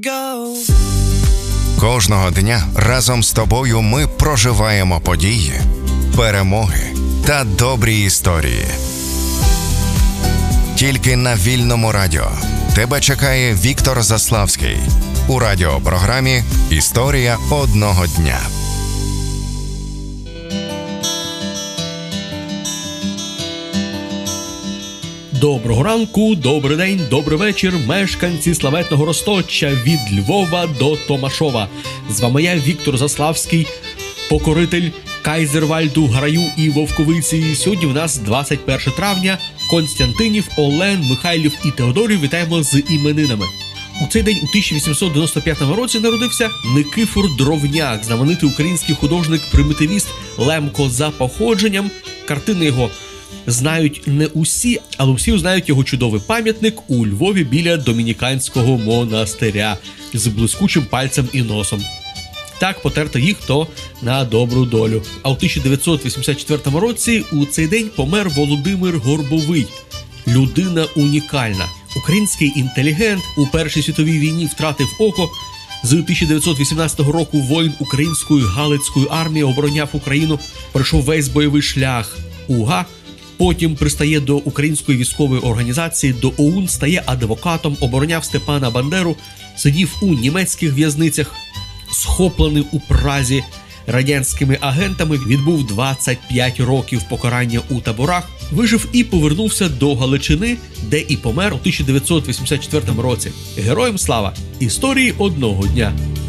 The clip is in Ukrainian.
Кожного дня разом з тобою ми проживаємо події, перемоги та добрі історії. Тільки на Вільному радіо тебе чекає Віктор Заславський у радіопрограмі «Історія одного дня». Доброго ранку, добрий день, добрий вечір, мешканці славетного Розточа від Львова до Томашова. З вами я, Віктор Заславський, покоритель Кайзервальду, Граю і Вовковиці. Сьогодні в нас 21 травня. Константинів, Олен, Михайлів і Теодорів вітаємо з іменинами. У цей день у 1895 році народився Никифор Дровняк, знаменитий український художник-примітивіст Лемко за походженням. Картини його знають не усі, але всі знають його чудовий пам'ятник у Львові біля Домініканського монастиря з блискучим пальцем і носом. Так потерто їх то на добру долю. А у 1984 році у цей день помер Володимир Горбовий. Людина унікальна. Український інтелігент, у Першій світовій війні втратив око. З 1918 року воїн Української Галицької армії обороняв Україну, пройшов весь бойовий шлях УГА. Потім пристає до Української військової організації, до ОУН, стає адвокатом, обороняв Степана Бандеру, сидів у німецьких в'язницях, схоплений у Празі радянськими агентами, відбув 25 років покарання у таборах, вижив і повернувся до Галичини, де і помер у 1984 році. Героям слава! Історії одного дня!